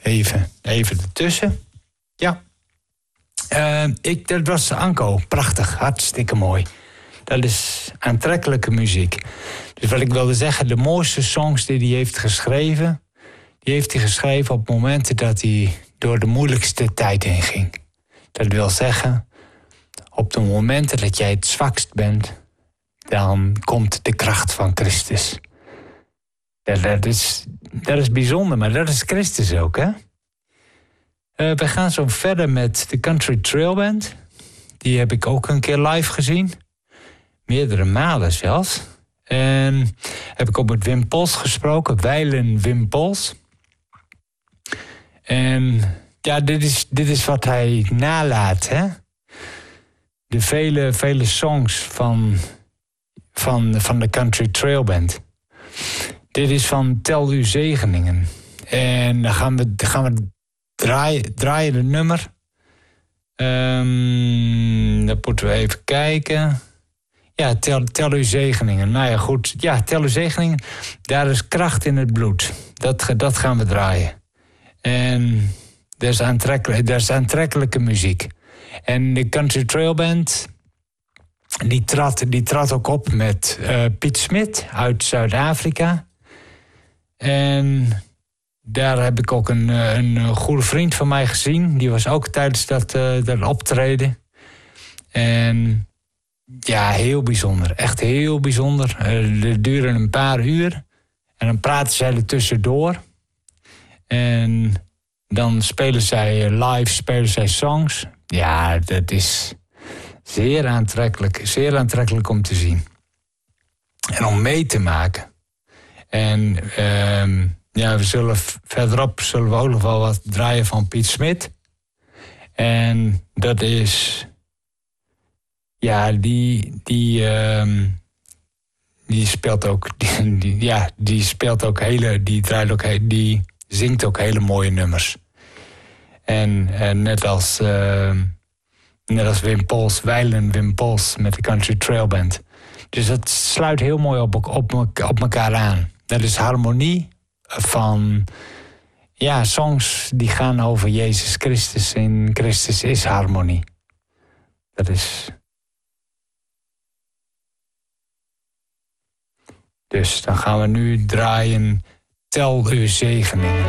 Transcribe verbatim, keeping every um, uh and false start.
even, even ertussen. Ja. Uh, ik, dat was Anko. Prachtig, hartstikke mooi. Dat is aantrekkelijke muziek. Dus wat ik wilde zeggen, de mooiste songs die hij heeft geschreven... die heeft hij geschreven op momenten dat hij door de moeilijkste tijd heen ging. Dat wil zeggen, op de momenten dat jij het zwakst bent... dan komt de kracht van Christus. Dat, dat, is, dat is bijzonder, maar dat is Christus ook, hè? Uh, we gaan zo verder met de Country Trail Band. Die heb ik ook een keer live gezien. Meerdere malen zelfs. En heb ik ook met Wim Pols gesproken. Wijlen Wim Pols. En ja, dit is, dit is wat hij nalaat, hè? De vele, vele songs van, van, van de Country Trail Band. Dit is van Tel uw zegeningen. En dan gaan we, dan gaan we draaien, draaien het nummer. Um, dan moeten we even kijken. Ja, tel, tel uw zegeningen. Nou ja, goed. Ja, tel uw zegeningen. Daar is kracht in het bloed. Dat, dat gaan we draaien. En dat is, aantrekkelijk, dat is aantrekkelijke muziek. En de Country Trail Band... die trad, die trad ook op met uh, Piet Smit uit Zuid-Afrika. En daar heb ik ook een, een goede vriend van mij gezien. Die was ook tijdens dat, uh, dat optreden. En ja, heel bijzonder. Echt heel bijzonder. Uh, het duurde een paar uur. En dan praten zij er tussendoor. En dan spelen zij live, spelen zij songs. Ja, dat is zeer aantrekkelijk. Zeer aantrekkelijk om te zien. En om mee te maken. En uh, ja, we zullen verderop zullen we ook nog wel wat draaien van Piet Smit. En dat is... Ja, die... die uh, die speelt ook... Die, die, ja, die speelt ook hele... Die draait ook... Die zingt ook hele mooie nummers. En uh, net als... Uh, net als Wim Pols, Wijlen Wim Pols met de Country Trail Band. Dus dat sluit heel mooi op, op, op elkaar aan. Dat is harmonie van... Ja, songs die gaan over Jezus Christus. En Christus is harmonie. Dat is... Dus dan gaan we nu draaien... Tel uw zegeningen.